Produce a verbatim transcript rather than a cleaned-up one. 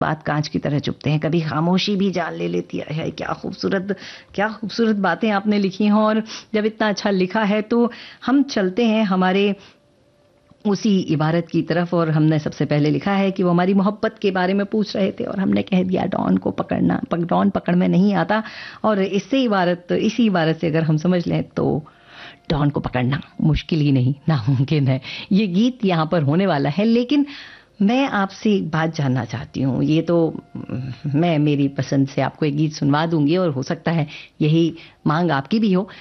बात कांच की तरह चुभते हैं, कभी खामोशी भी जान ले लेती है। क्या खूबसूरत क्या खूबसूरत बातें आपने लिखी हैं, और जब इतना अच्छा लिखा है तो हम चलते हैं हमारे उसी इबारत की तरफ। और हमने सबसे पहले लिखा है कि वो हमारी मोहब्बत के बारे में पूछ रहे थे और हमने कह दिया डॉन को पकड़ना पक, डॉन पकड़ में नहीं आता। और इससे इबारत इसी इबारत से अगर हम समझ लें तो डॉन को पकड़ना मुश्किल ही नहीं, नामुमकिन है। ये गीत यहाँ पर होने वाला है, लेकिन मैं आपसे एक बात जानना चाहती हूँ। ये तो मैं मेरी पसंद से आपको एक गीत सुनवा दूंगी और हो सकता है यही मांग आपकी भी हो,